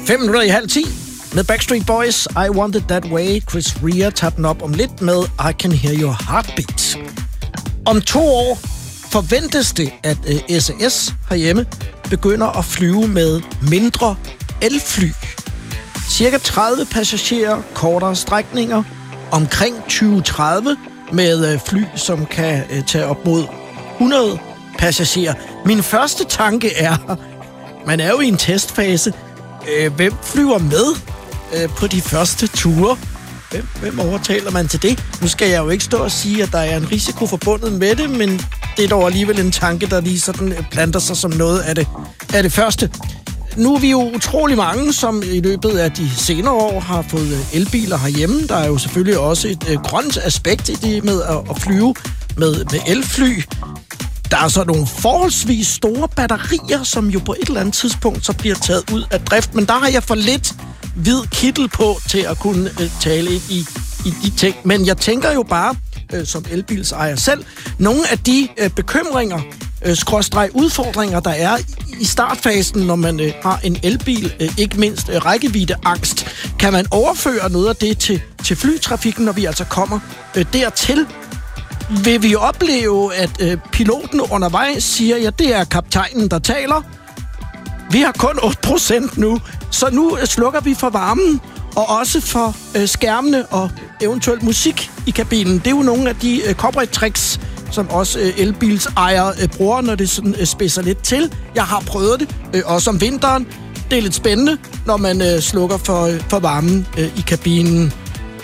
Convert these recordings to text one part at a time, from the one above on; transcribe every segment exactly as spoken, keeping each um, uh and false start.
Fem minutter i halv ti med Backstreet Boys, I Want It That Way. Chris Rea tager den op om lidt med I Can Hear Your Heartbeat. Om to år forventes det, at uh, S A S herhjemme begynder at flyve med mindre elfly. Cirka tredive passagerer, kortere strækninger, omkring tyve tredive med uh, fly, som kan uh, tage op mod hundrede passagerer. Min første tanke er, man er jo i en testfase. Øh, hvem flyver med øh, på de første ture? Hvem, hvem overtaler man til det? Nu skal jeg jo ikke stå og sige, at der er en risiko forbundet med det, men det er dog alligevel en tanke, der lige sådan planter sig som noget af det, af det første. Nu er vi jo utrolig mange, som i løbet af de senere år har fået elbiler herhjemme. Der er jo selvfølgelig også et øh, grønt aspekt i det med at, at flyve med, med elfly. Der er så nogle forholdsvis store batterier, som jo på et eller andet tidspunkt så bliver taget ud af drift. Men der har jeg for lidt hvid kittel på til at kunne øh, tale ind i, i de ting. Men jeg tænker jo bare, øh, som elbilsejer selv, nogle af de øh, bekymringer, øh, skråstreg udfordringer, der er i startfasen, når man øh, har en elbil, øh, ikke mindst øh, rækkeviddeangst, kan man overføre noget af det til, til flytrafikken, når vi altså kommer øh, dertil. Vil vi opleve, at øh, piloten undervejs siger, ja, det er kaptajnen, der taler. Vi har kun otte procent nu, så nu øh, slukker vi for varmen, og også for øh, skærmene og eventuelt musik i kabinen. Det er jo nogle af de øh, corporate tricks, som også øh, elbilsejere øh, bruger, når det sådan øh, spidser lidt til. Jeg har prøvet det, øh, også om vinteren. Det er lidt spændende, når man øh, slukker for, øh, for varmen øh, i kabinen.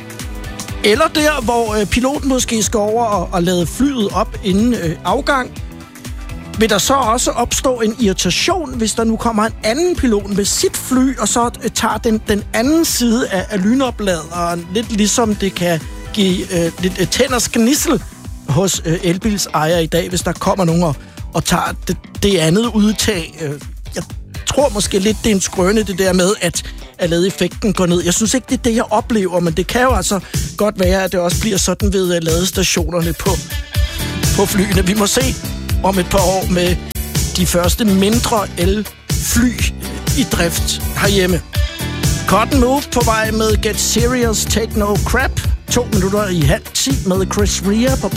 Eller der, hvor øh, piloten måske skal over og, og lade flyet op inden øh, afgang. Vil der så også opstå en irritation, hvis der nu kommer en anden pilot med sit fly, og så øh, tager den, den anden side af, af lynopladeren, lidt ligesom det kan give øh, lidt øh, tænders gnissel hos øh, elbilsejere i dag, hvis der kommer nogen og, og tager det, det andet udtag. Øh, jeg tror måske lidt, det er en skrøne, det der med, at at ladeeffekten går ned. Jeg synes ikke, det er det, jeg oplever, men det kan jo altså godt være, at det også bliver sådan ved uh, ladestationerne på, på flyene. Vi må se om et par år med de første mindre elfly i drift herhjemme. Cotton Move på vej med Get Serious, Take No Crap. To minutter i halv ti med Chris Rea på